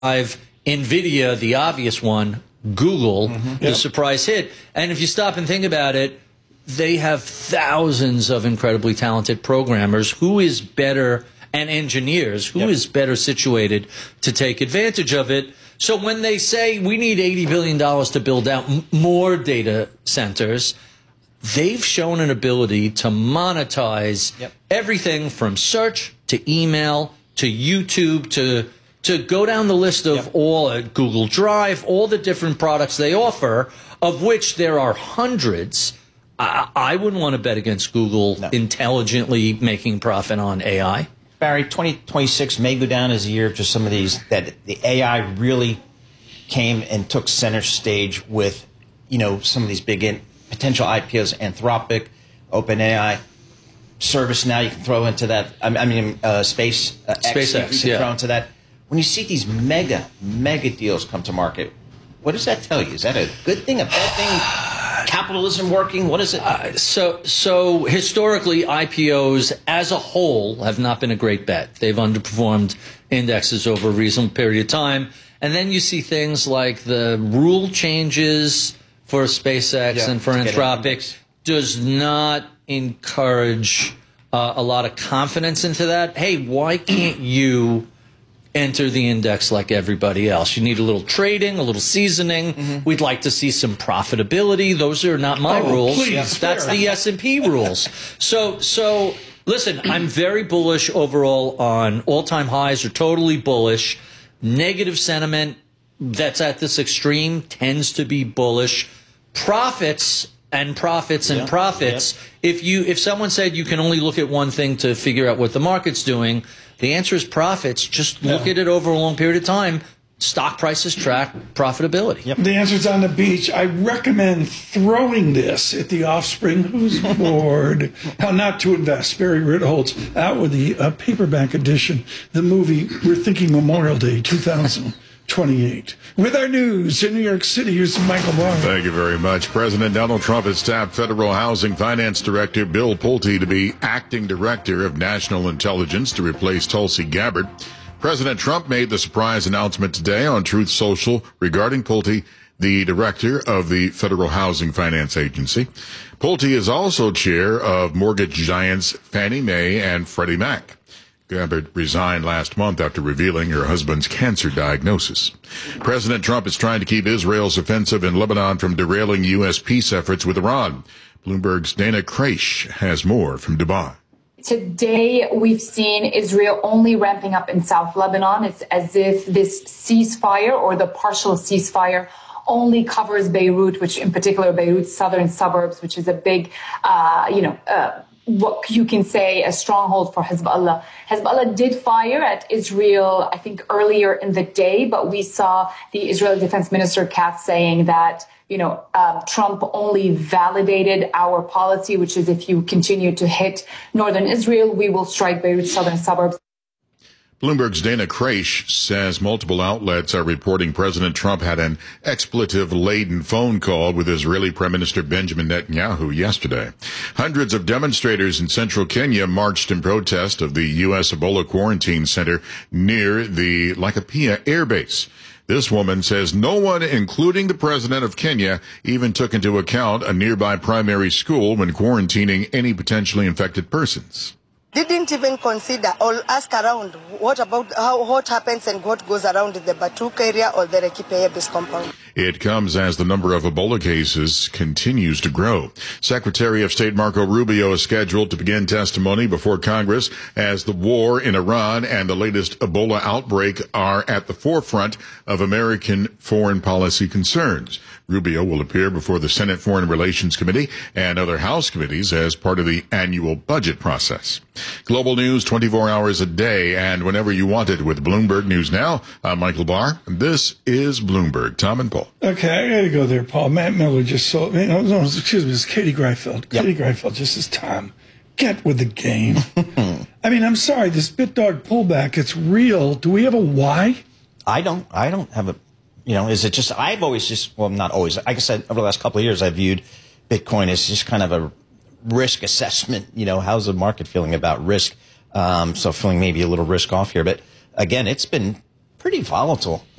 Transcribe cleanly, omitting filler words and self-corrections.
I've NVIDIA, the obvious one, Google, the surprise hit. And if you stop and think about it, they have thousands of incredibly talented programmers. Who is better, and engineers, who is better situated to take advantage of it? So when they say we need $80 billion to build out more data centers, they've shown an ability to monetize everything from search to email to YouTube to go down the list of all Google Drive, all the different products they offer, of which there are hundreds. I wouldn't want to bet against Google intelligently making profit on AI. Barry, 2026 may go down as a year of just some of these, that the AI really came and took center stage with, some of these big potential IPOs, Anthropic, OpenAI, ServiceNow, you can throw into that. SpaceX, you can throw into that. When you see these mega deals come to market, what does that tell you? Is that a good thing, a bad thing? Capitalism working? What is it? So historically, IPOs as a whole have not been a great bet. They've underperformed indexes over a reasonable period of time. And then you see things like the rule changes for SpaceX and for Anthropic does not encourage a lot of confidence into that. Hey, why can't you enter the index like everybody else? You need a little trading, a little seasoning. We'd like to see some profitability. Those are not my rules. Please, that's the S&P rules. So listen, I'm very bullish overall on all-time highs, are totally bullish. Negative sentiment that's at this extreme tends to be bullish. Profits. If someone said you can only look at one thing to figure out what the market's doing, the answer is profits. Just look at it over a long period of time. Stock prices track profitability. The answer's on the beach. I recommend throwing this at the offspring who's bored. How not to invest. Barry Ritholtz out with the paperback edition, the movie We're Thinking Memorial Day 2028. With our news in New York City, here's Michael Barr. Thank you very much. President Donald Trump has tapped Federal Housing Finance Director Bill Pulte to be acting director of national intelligence to replace Tulsi Gabbard. President Trump made the surprise announcement today on Truth Social regarding Pulte, the director of the Federal Housing Finance Agency. Pulte is also chair of mortgage giants Fannie Mae and Freddie Mac. Gabbard resigned last month after revealing her husband's cancer diagnosis. President Trump is trying to keep Israel's offensive in Lebanon from derailing U.S. peace efforts with Iran. Bloomberg's Dana Kraish has more from Dubai. Today, we've seen Israel only ramping up in South Lebanon. It's as if this ceasefire or the partial ceasefire only covers Beirut, which in particular Beirut's southern suburbs, which is a big, what you can say a stronghold for Hezbollah. Hezbollah did fire at Israel, I think, earlier in the day, but we saw the Israeli Defense Minister Katz saying that, Trump only validated our policy, which is if you continue to hit northern Israel, we will strike Beirut's southern suburbs. Bloomberg's Dana Kraish says multiple outlets are reporting President Trump had an expletive-laden phone call with Israeli Prime Minister Benjamin Netanyahu yesterday. Hundreds of demonstrators in central Kenya marched in protest of the U.S. Ebola quarantine center near the Laikipia Air Base. This woman says no one, including the president of Kenya, even took into account a nearby primary school when quarantining any potentially infected persons. Didn't even consider or ask around what happens and what goes around the Batuk area or the Laikipia base compound. It comes as the number of Ebola cases continues to grow. Secretary of State Marco Rubio is scheduled to begin testimony before Congress as the war in Iran and the latest Ebola outbreak are at the forefront of American foreign policy concerns. Rubio will appear before the Senate Foreign Relations Committee and other House committees as part of the annual budget process. Global news 24 hours a day and whenever you want it with Bloomberg News Now. I'm Michael Barr, and this is Bloomberg. Tom and Paul. Okay, I got to go there, Paul. Matt Miller just sold. No, excuse me, it's Katie Greifeld. Katie Greifeld just says, Tom, get with the game. I mean, I'm sorry, this BitDog pullback, it's real. Do we have a why? I don't have a. Is it just, I've always just, well, not always, like I said, over the last couple of years, I viewed Bitcoin as just kind of a risk assessment. How's the market feeling about risk? So feeling maybe a little risk off here. But again, it's been pretty volatile.